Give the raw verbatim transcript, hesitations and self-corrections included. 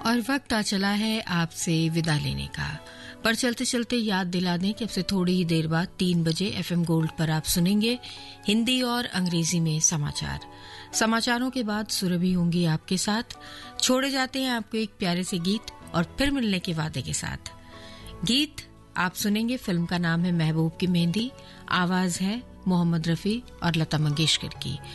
और वक्त आ चला है आपसे विदा लेने का, पर चलते चलते याद दिला दें कि अब से थोड़ी ही देर बाद तीन बजे एफएम गोल्ड पर आप सुनेंगे हिंदी और अंग्रेजी में समाचार। समाचारों के बाद सुरभि होंगी आपके साथ। छोड़े जाते हैं आपको एक प्यारे से गीत और फिर मिलने के वादे के साथ। गीत आप सुनेंगे, फिल्म का नाम है महबूब की मेहंदी, आवाज है मोहम्मद रफी और लता मंगेशकर की।